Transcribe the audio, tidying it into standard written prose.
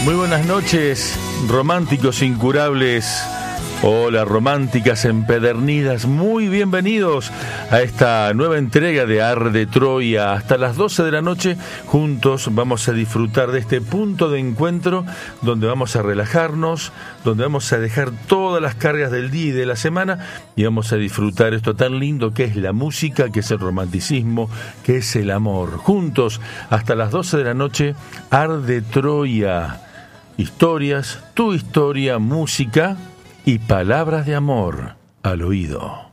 Muy buenas noches, románticos incurables. Hola, románticas empedernidas. Muy bienvenidos a esta nueva entrega de Arde Troya. Hasta las 12 de la noche, juntos vamos a disfrutar de este punto de encuentro donde vamos a relajarnos, donde vamos a dejar todas las cargas del día y de la semana y vamos a disfrutar esto tan lindo que es la música, que es el romanticismo, que es el amor. Juntos, hasta las 12 de la noche, Arde Troya. Historias, tu historia, música y palabras de amor al oído.